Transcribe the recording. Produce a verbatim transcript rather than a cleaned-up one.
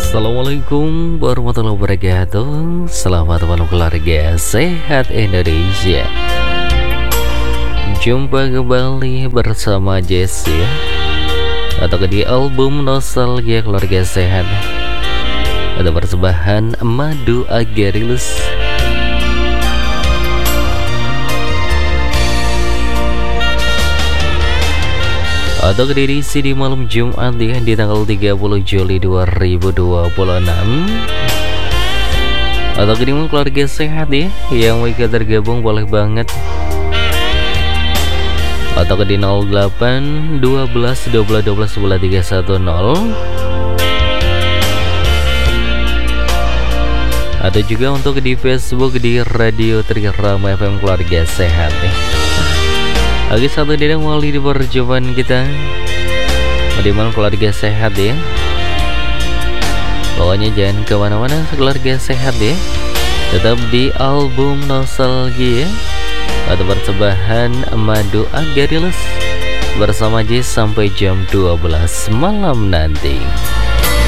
Assalamualaikum warahmatullahi wabarakatuh. Selamat malam keluarga sehat Indonesia. Jumpa kembali bersama Jesse atau di album Nostalgia Keluarga Sehat. Ada persembahan Madu Agarilus. Atau diedisi di malam Jumat ya, di tanggal tiga puluh Juli dua ribu dua puluh enam. Atau kediman keluarga sehat ya, yang mau tergabung boleh banget. Atau ke di nol delapan dua belas dua belas dua belas sebelas tiga satu nol. Atau juga untuk di Facebook di Radio Trirama F M Keluarga Sehat ya. Oke, satu dedang wali di perjumpaan kita di malam keluarga sehat ya. Pokoknya jangan kemana-mana, keluarga sehat ya. Tetap di album Nostalgia atau persembahan Madu Agarilus bersama Jess sampai jam dua belas malam nanti.